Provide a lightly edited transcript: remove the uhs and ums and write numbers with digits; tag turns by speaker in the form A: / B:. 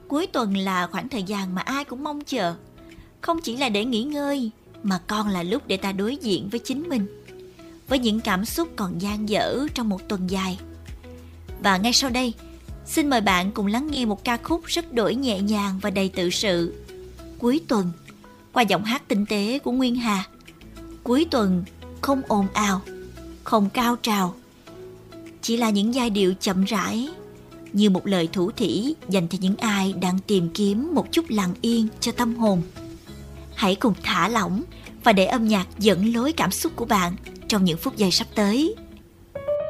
A: Cuối tuần là khoảng thời gian mà ai cũng mong chờ. Không chỉ là để nghỉ ngơi, mà còn là lúc để ta đối diện với chính mình, với những cảm xúc còn dang dở trong một tuần dài. Và ngay sau đây, xin mời bạn cùng lắng nghe một ca khúc rất đổi nhẹ nhàng và đầy tự sự. Cuối tuần, qua giọng hát tinh tế của Nguyên Hà. Cuối tuần không ồn ào, không cao trào, chỉ là những giai điệu chậm rãi, như một lời thủ thỉ dành cho những ai đang tìm kiếm một chút lặng yên cho tâm hồn. Hãy cùng thả lỏng và để âm nhạc dẫn lối cảm xúc của bạn trong những phút giây sắp tới.